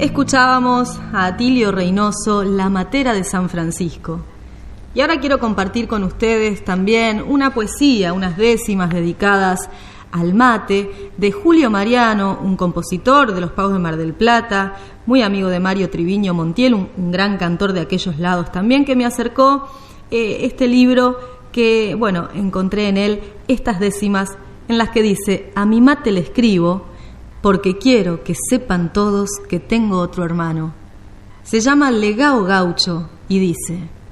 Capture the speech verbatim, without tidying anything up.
Escuchábamos a Atilio Reynoso, La Matera de San Francisco. Y ahora quiero compartir con ustedes también una poesía, unas décimas dedicadas al mate, de Julio Mariano, un compositor de los Pagos de Mar del Plata, muy amigo de Mario Triviño Montiel, un, un gran cantor de aquellos lados también, que me acercó eh, este libro que, bueno, encontré en él estas décimas en las que dice: a mi mate le escribo porque quiero que sepan todos que tengo otro hermano. Se llama Legao Gaucho y dice: